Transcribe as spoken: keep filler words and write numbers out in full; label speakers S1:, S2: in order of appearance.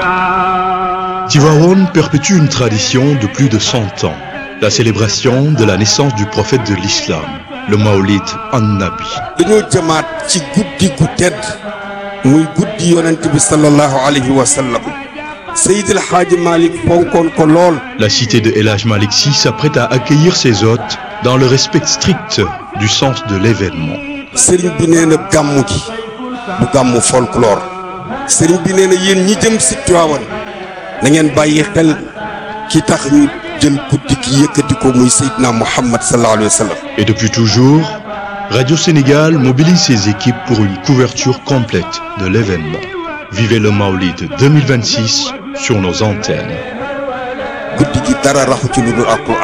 S1: Tivaouane perpétue une tradition de plus de cent ans, la célébration de la naissance du prophète de l'islam, le Mawlid an-Nabi.
S2: dañoo jëmaat ci guddi gu tedd muy guddi yonent bi sallallahu alayhi wa sallam Seydi El Hadji Malick fonkoon ko lool.
S1: La cité de El Hadji Malick Sy s'apprête à accueillir ses hôtes dans le respect strict du sens de l'événement.
S2: sëriñ bi nee na gàmmu gi du gàmmu folklore sëriñ bi nee na yéen ñi jëm si Tiwaawan na ngeen bàyyi xel ki tax ñu jël guddi gi yëkkati ko muy Seydina Muhammad sallallahu alayhi wa sallam.
S1: Et depuis toujours, Radio Sénégal mobilise ses équipes pour une couverture complète de l'événement. Vivez le Mawlid deux mille vingt-six sur nos antennes.
S2: guddi gi dara raxu ci lu dul Alxuraan